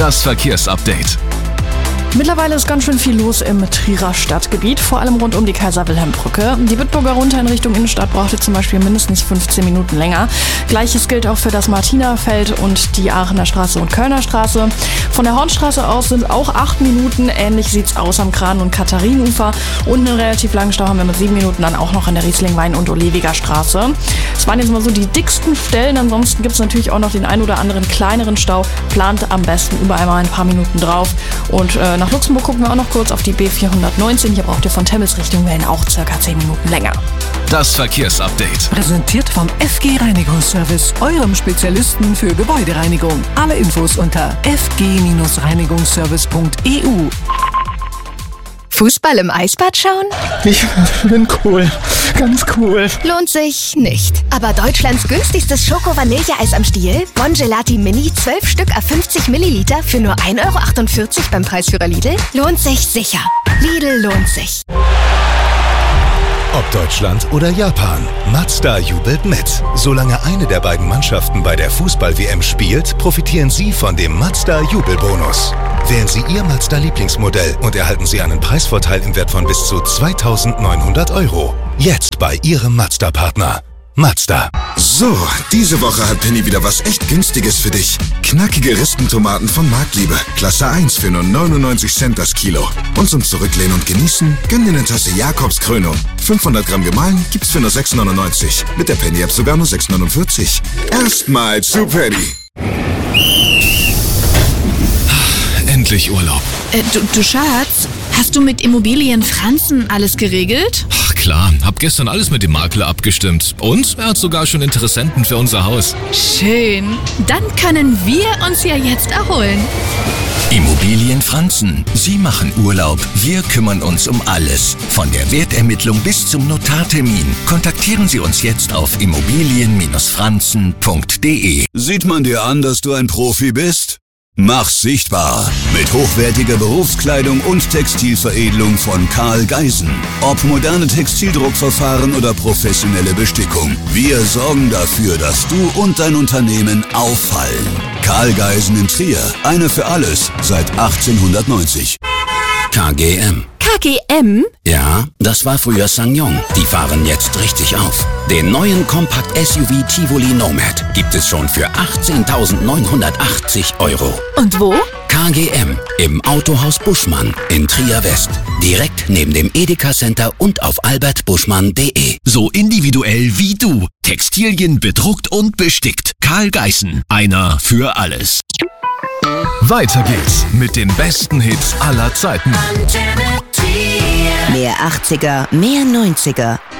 Das Verkehrsupdate. Mittlerweile ist ganz schön viel los im Trierer Stadtgebiet, vor allem rund um die Kaiser-Wilhelm-Brücke. Die Bitburger runter in Richtung Innenstadt brauchte zum Beispiel mindestens 15 Minuten länger. Gleiches gilt auch für das Martinafeld und die Aachener Straße und Kölner Straße. Von der Hornstraße aus sind auch 8 Minuten. Ähnlich sieht's aus am Kran- und Katharinenufer. Und einen relativ langen Stau haben wir mit 7 Minuten dann auch noch in der Riesling-Wein- und Olewiger Straße. Das waren jetzt mal so die dicksten Stellen. Ansonsten gibt's natürlich auch noch den ein oder anderen kleineren Stau. Plant am besten überall mal ein paar Minuten drauf. Und nach Luxemburg gucken wir auch noch kurz auf die B419. Hier braucht ihr von Temmels Richtung Wellen auch circa 10 Minuten länger. Das Verkehrsupdate. Präsentiert vom FG Reinigungsservice, eurem Spezialisten für Gebäudereinigung. Alle Infos unter fg-reinigungsservice.eu. Fußball im Eisbad schauen? Ich bin cool. Ganz cool. Lohnt sich nicht. Aber Deutschlands günstigstes Schoko-Vanilleeis am Stiel? Bon Gelati Mini, 12 Stück a 50 Milliliter für nur 1,48 € beim Preisführer Lidl? Lohnt sich sicher. Lidl lohnt sich. Ob Deutschland oder Japan, Mazda jubelt mit. Solange eine der beiden Mannschaften bei der Fußball-WM spielt, profitieren Sie von dem Mazda-Jubelbonus. Wählen Sie Ihr Mazda-Lieblingsmodell und erhalten Sie einen Preisvorteil im Wert von bis zu 2.900 €. Jetzt bei Ihrem Mazda-Partner. Mazda. So, diese Woche hat Penny wieder was echt Günstiges für dich. Knackige Rispentomaten von Marktliebe. Klasse 1 für nur 99 Cent das Kilo. Und zum Zurücklehnen und Genießen, gönn dir eine Tasse Jakobskrönung. 500 Gramm gemahlen gibt's für nur 6,99. Mit der Penny-App sogar nur 6,49. Erstmal zu Penny. Endlich Urlaub. Du Schatz, hast du mit Immobilien Franzen alles geregelt? Ach klar, hab gestern alles mit dem Makler abgestimmt. Und er hat sogar schon Interessenten für unser Haus. Schön. Dann können wir uns ja jetzt erholen. Immobilien Franzen. Sie machen Urlaub. Wir kümmern uns um alles. Von der Wertermittlung bis zum Notartermin. Kontaktieren Sie uns jetzt auf immobilien-franzen.de. Sieht man dir an, dass du ein Profi bist? Mach's sichtbar mit hochwertiger Berufskleidung und Textilveredelung von Karl Geisen. Ob moderne Textildruckverfahren oder professionelle Bestickung. Wir sorgen dafür, dass du und dein Unternehmen auffallen. Karl Geisen in Trier. Einer für alles. Seit 1890. KGM. KGM? Ja, das war früher SsangYong. Die fahren jetzt richtig auf. Den neuen Kompakt-SUV Tivoli Nomad gibt es schon für 18.980 €. Und wo? KGM im Autohaus Buschmann in Trier West. Direkt neben dem Edeka Center und auf albertbuschmann.de. So individuell wie du. Textilien bedruckt und bestickt. Karl Geisen. Einer für alles. Weiter geht's mit den besten Hits aller Zeiten. Mehr 80er, mehr 90er.